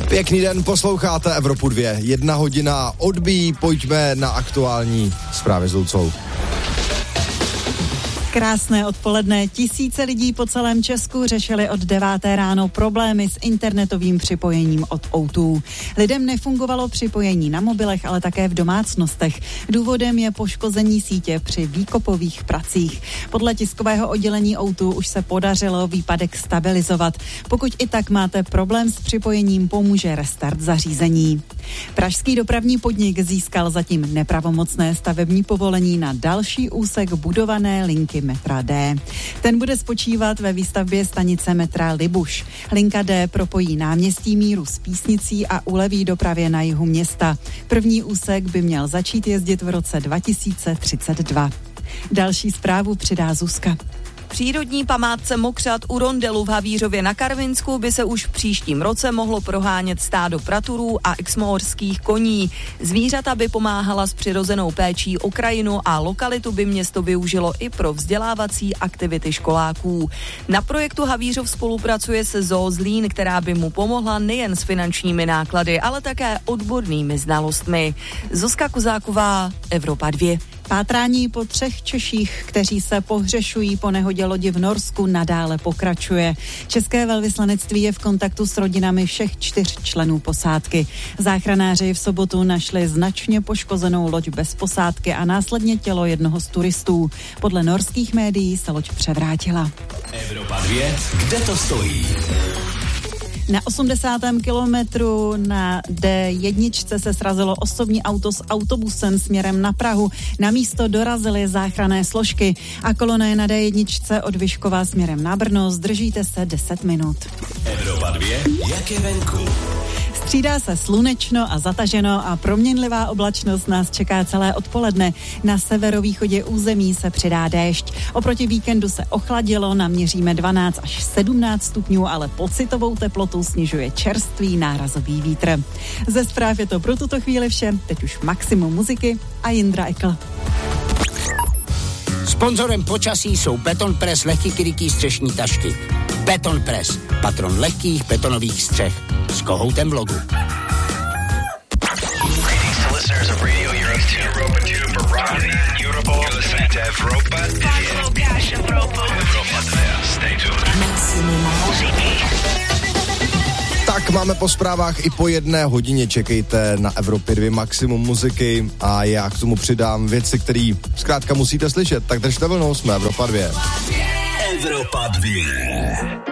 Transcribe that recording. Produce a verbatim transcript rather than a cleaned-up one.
Pěkný den, posloucháte Evropu dva. Jedna hodina odbíjí, pojďme na aktuální zprávy s Lucou. Krásné odpoledne. Tisíce lidí po celém Česku řešili od deváté ráno problémy s internetovým připojením od O dva. Lidem nefungovalo připojení na mobilech, ale také v domácnostech. Důvodem je poškození sítě při výkopových pracích. Podle tiskového oddělení O dva už se podařilo výpadek stabilizovat. Pokud i tak máte problém s připojením, pomůže restart zařízení. Pražský dopravní podnik získal zatím nepravomocné stavební povolení na další úsek budované linky metra D. Ten bude spočívat ve výstavbě stanice metra Libuš. Linka D propojí náměstí Míru s Písnicí a uleví dopravě na jihu města. První úsek by měl začít jezdit v roce dva tisíce třicet dva. Další zprávu přidá Zuzka. Přírodní památce Mokřad u Rondelu v Havířově na Karvinsku by se už v příštím roce mohlo prohánět stádo praturů a exmoorských koní. Zvířata by pomáhala s přirozenou péčí o krajinu a lokalitu by město využilo i pro vzdělávací aktivity školáků. Na projektu Havířov spolupracuje se Zoo Zlín, která by mu pomohla nejen s finančními náklady, ale také odbornými znalostmi. Zuzka Kuzáková, Evropa dva. Pátrání po třech Češích, kteří se pohřešují po nehodě lodi v Norsku, nadále pokračuje. České velvyslanectví je v kontaktu s rodinami všech čtyř členů posádky. Záchranáři v sobotu našli značně poškozenou loď bez posádky a následně tělo jednoho z turistů. Podle norských médií se loď převrátila. Evropa dva, kde to stojí? Na osmdesátém kilometru na D jedna se srazilo osobní auto s autobusem směrem na Prahu. Na místo dorazily záchranné složky a kolona na D jedna od Vyškova směrem na Brno. Zdržíte se deset minut. Evropa dva, jak je venku? Střídá se slunečno a zataženo a proměnlivá oblačnost nás čeká celé odpoledne. Na severovýchodě území se přidá déšť. Oproti víkendu se ochladilo, naměříme dvanáct až sedmnáct stupňů, ale pocitovou teplotu snižuje čerstvý nárazový vítr. Ze zpráv je to pro tuto chvíli vše. Teď už maximum muziky a Jindra Ekl. Sponzorem počasí jsou Beton Press lehký krytý střešní tašky. Beton Press, patron lehkých betonových střech. S kohoutem v logu. Tak máme po zprávách i po jedné hodině. Čekejte na Evropě dva maximum muziky a já k tomu přidám věci, které zkrátka musíte slyšet. Tak držte vlnou, jsme Evropa dva. Evropa dva.